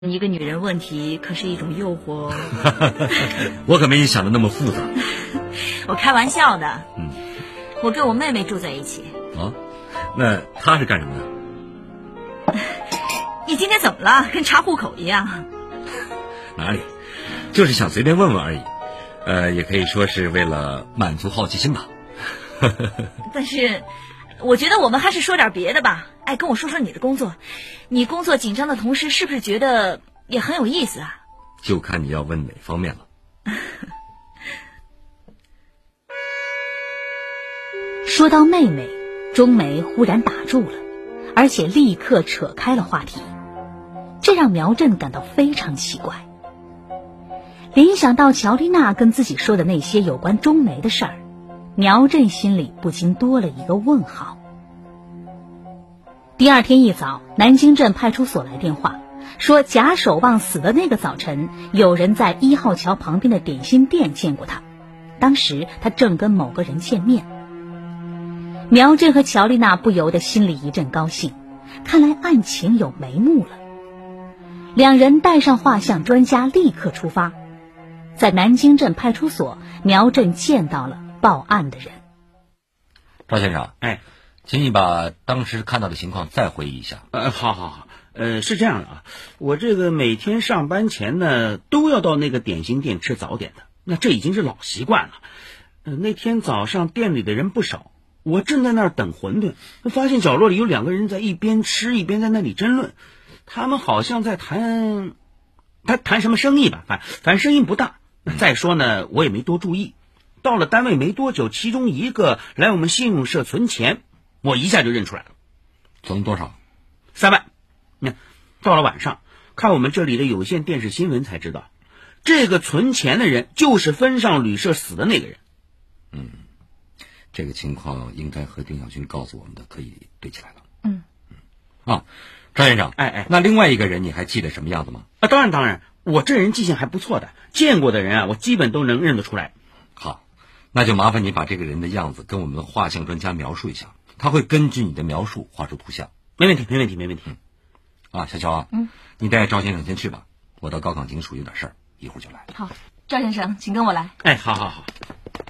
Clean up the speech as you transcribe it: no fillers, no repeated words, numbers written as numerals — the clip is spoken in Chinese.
一个女人问题可是一种诱惑哦。 我可没你想的那么复杂。 我开玩笑的。 嗯， 我跟我妹妹住在一起。 啊，那她是干什么的？ 你今天怎么了？跟查户口一样。 哪里，就是想随便问问而已。也可以说是为了满足好奇心吧。 但是我觉得我们还是说点别的吧。哎，跟我说说你的工作。你工作紧张的同时，是不是觉得也很有意思啊？ 就看你要问哪方面了。 说到妹妹，钟梅忽然打住了，而且立刻扯开了话题，这让苗振感到非常奇怪。联想到乔丽娜跟自己说的那些有关钟梅的事儿，苗振心里不禁多了一个问号。第二天一早，南京镇派出所来电话，说贾守望死的那个早晨，有人在1号桥旁边的点心店见过他，当时他正跟某个人见面。苗振和乔丽娜不由得心里一阵高兴，看来案情有眉目了。两人带上画像专家立刻出发。在南京镇派出所，苗振见到了报案的人。 赵先生，请你把当时看到的情况再回忆一下。 好，是这样的啊，我这个每天上班前呢，都要到那个点心店吃早点的，那这已经是老习惯了。那天早上店里的人不少，我正在那儿等馄饨，发现角落里有2个人在一边吃一边在那里争论，他们好像在谈什么生意吧，反正声音不大。再说呢，我也没多注意。到了单位没多久，其中一个来我们信用社存钱，我一下就认出来了。 存多少 ？3万。到了晚上，看我们这里的有线电视新闻才知道，这个存钱的人就是分上旅社死的那个人。 这个情况应该和丁小军告诉我们的可以对起来了。张先生，那另外一个人你还记得什么样子吗？ 当然，我这人记性还不错的，见过的人啊，我基本都能认得出来。 好，那就麻烦你把这个人的样子跟我们的画像专家描述一下，他会根据你的描述画出图像。 没问题。 小乔啊，你带赵先生先去吧，我到高岗警署有点事儿，一会儿就来。 好，赵先生，请跟我来。 好。